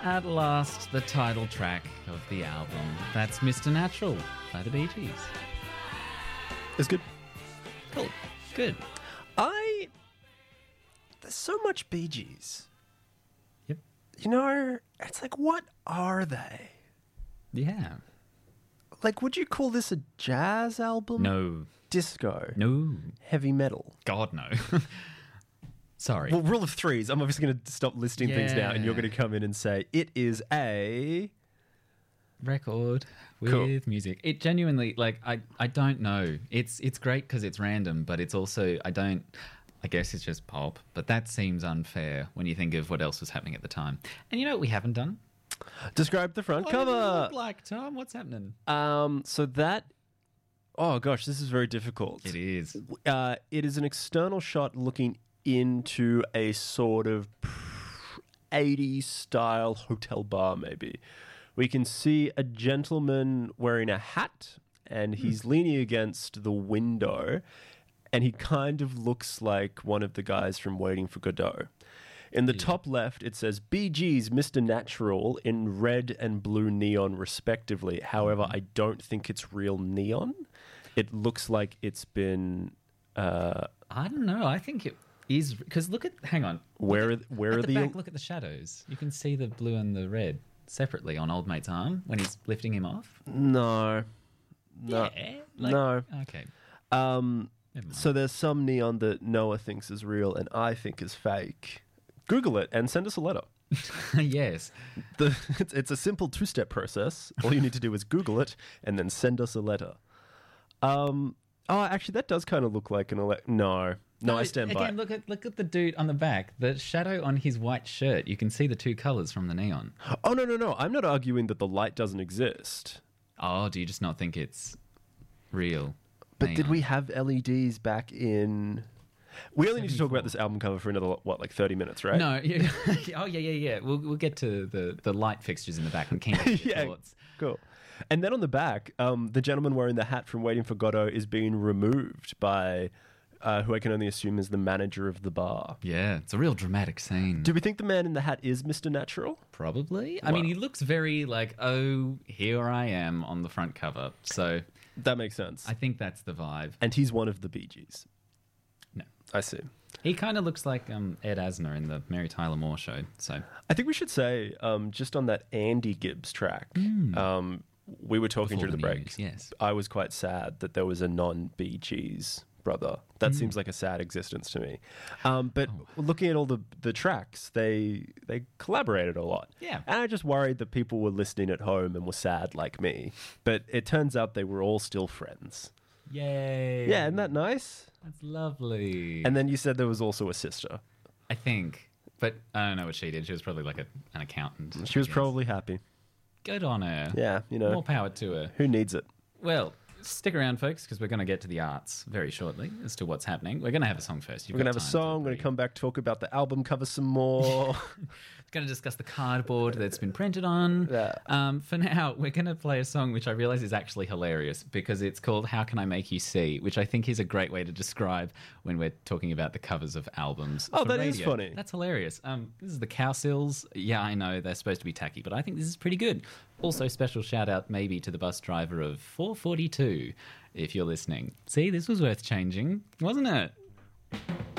At last, the title track of the album. That's Mr. Natural by the Bee Gees. It's good. Cool. Good. There's so much Bee Gees. Yep. You know, it's like, what are they? Yeah. Like, would you call this a jazz album? No. Disco? No. Heavy metal? God, no. Sorry. Well, rule of threes. I'm obviously going to stop listing things now, and you're going to come in and say, it is a... record with Cool. music. It genuinely, like, I don't know. It's great because it's random, but it's also, I guess it's just pop, but that seems unfair when you think of what else was happening at the time. And you know what we haven't done? Describe the front What does it cover. look like, Tom? What's happening? So that... Oh, gosh, this is very difficult. It is. It is an external shot looking into a sort of 80s style hotel bar, maybe. We can see a gentleman wearing a hat, and he's leaning against the window, and he kind of looks like one of the guys from Waiting for Godot. In the top left, it says Bee Gees, Mr. Natural in red and blue neon, respectively. However, I don't think it's real neon. It looks like it's been... I don't know. I think it is, because hang on. Where At are the the... back, look at the shadows. You can see the blue and the red separately on Old Mate's arm when he's lifting him off. No. Yeah. No. Okay. Never mind. So there's some neon that Noah thinks is real and I think is fake. Google it and send us a letter. Yes. It's a simple two-step process. All you need to do is Google it and then send us a letter. Actually, that does kind of look like an... No, I stand by. Again, look at the dude on the back. The shadow on his white shirt. You can see the two colours from the neon. Oh, no. I'm not arguing that the light doesn't exist. Oh, do you just not think it's real? But neon? did we have LEDs back in... We only need to talk 74. about this album cover for another, like 30 minutes, right? No. Oh, yeah. We'll get to the light fixtures in the back and keen to get your thoughts. Cool. And then on the back, the gentleman wearing the hat from Waiting for Godot is being removed by who I can only assume is the manager of the bar. Yeah, it's a real dramatic scene. Do we think the man in the hat is Mr. Natural? Probably. I mean, he looks very like, oh, here I am on the front cover. So That makes sense. I think that's the vibe. And he's one of the Bee Gees. No. I see. He kind of looks like Ed Asner in the Mary Tyler Moore Show. So I think we should say, just on that Andy Gibbs track, we were talking Before through the the break. news, yes. I was quite sad that there was a non-Bee Gees brother. That seems like a sad existence to me. But looking at all the tracks, they collaborated a lot. Yeah. And I just worried that people were listening at home and were sad like me. But it turns out they were all still friends. yay. Yeah, isn't that nice? That's lovely. And then you said there was also a sister. I think, but I don't know what she did. She was probably like an accountant. She was I guess. probably happy. Good on her. Yeah, you know. More power to her. Who needs it? Well, stick around, folks, because we're going to get to the arts very shortly as to what's happening. We're going to have a song first. We're going to have a song. We're going to come back, talk about the album cover some more. Going to discuss the cardboard that's been printed on. Yeah. For now, we're going to play a song which I realise is actually hilarious because it's called How Can I Make You See, which I think is a great way to describe when we're talking about the covers of albums. Oh, for that is radio. funny. That's hilarious. This is the Cowsills. Yeah, I know, they're supposed to be tacky, but I think this is pretty good. Also, special shout out maybe to the bus driver of 442 if you're listening. See, this was worth changing, wasn't it?